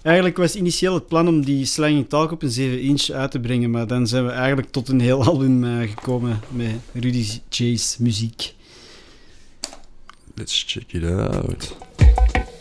Eigenlijk was initieel het plan om die Slanging Talk op een 7-inch uit te brengen, maar dan zijn we eigenlijk tot een heel album gekomen met Rudy J's muziek. Let's check it out.